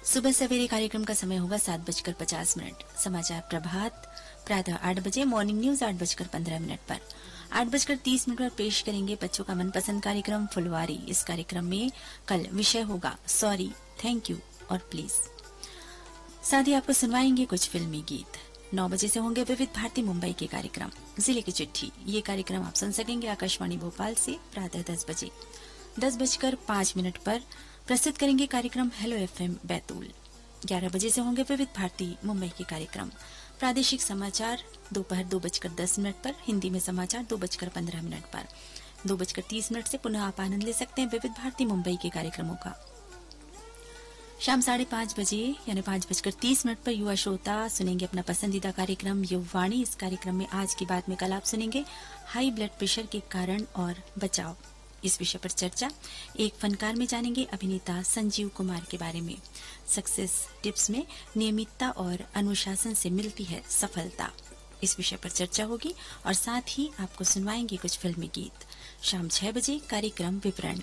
सुबह सवेरे कार्यक्रम का समय होगा 7:50। समाचार प्रभात प्रातः 8 बजे, मॉर्निंग न्यूज 8:15 पर। 8:30 पर पेश करेंगे बच्चों का मनपसंद कार्यक्रम फुलवारी। इस कार्यक्रम में कल विषय होगा सॉरी, थैंक यू और प्लीज। साथ ही आपको सुनवाएंगे कुछ फिल्मी गीत। 9 बजे से होंगे विविध भारती मुंबई के कार्यक्रम जिले की चिट्ठी। ये कार्यक्रम आप सुन सकेंगे आकाशवाणी भोपाल से प्रातः 10 बजे। 10:05 पर प्रस्तुत करेंगे कार्यक्रम हेलो एफएम बैतूल। 11 बजे से होंगे विविध भारती मुंबई के कार्यक्रम। प्रादेशिक समाचार दोपहर 2:10 पर, हिंदी में समाचार 2:15 पर। 2:30 से पुनः आप आनंद ले सकते हैं विविध भारती मुंबई के कार्यक्रमों का। शाम 5:30 बजे यानी 5:30 पर युवा श्रोता सुनेंगे अपना पसंदीदा कार्यक्रम युववाणी। इस कार्यक्रम में आज की बात में कल आप सुनेंगे हाई ब्लड प्रेशर के कारण और बचाव, इस विषय पर चर्चा। एक फनकार में जानेंगे अभिनेता संजीव कुमार के बारे में। सक्सेस टिप्स में नियमितता और अनुशासन से मिलती है सफलता, इस विषय पर चर्चा होगी। और साथ ही आपको सुनवाएंगे कुछ फिल्मी गीत। शाम 6 बजे कार्यक्रम विवरण।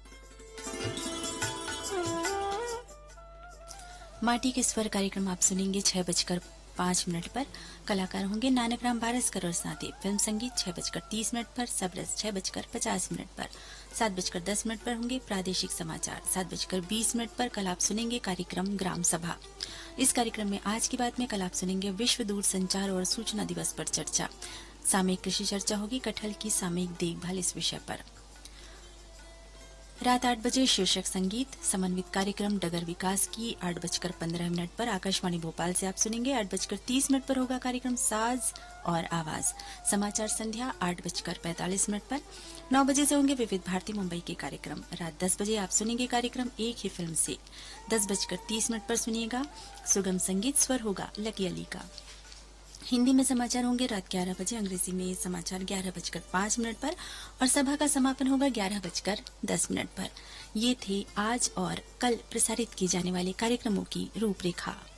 माटी के स्वर कार्यक्रम आप सुनेंगे 6:05 पर। कलाकार होंगे नानक राम बारसकर और साथी। फिल्म संगीत 6:30 पर। सबरस 6:50 पर। 7:10 पर होंगे प्रादेशिक समाचार। 7:20 पर कल आप सुनेंगे कार्यक्रम ग्राम सभा। इस कार्यक्रम में आज की बात में कल आप सुनेंगे विश्व दूर संचार और सूचना दिवस पर चर्चा। सामयिक कृषि चर्चा होगी कटहल की सामयिक देखभाल, इस विषय पर। रात 8 बजे शीर्षक संगीत समन्वित कार्यक्रम डगर विकास की। 8:15 पर आकाशवाणी भोपाल से आप सुनेंगे। 8:30 पर होगा कार्यक्रम साज और आवाज। समाचार संध्या 8:45 पर। 9 बजे से होंगे विविध भारती मुंबई के कार्यक्रम। रात 10 बजे आप सुनेंगे कार्यक्रम एक ही फिल्म से। 10:30 पर सुनिएगा सुगम संगीत, स्वर होगा लकी अली का। हिंदी में समाचार होंगे रात 11 बजे। अंग्रेजी में समाचार 11:05 पर और सभा का समापन होगा 11:10 पर। ये थे आज और कल प्रसारित किए जाने वाले कार्यक्रमों की रूपरेखा।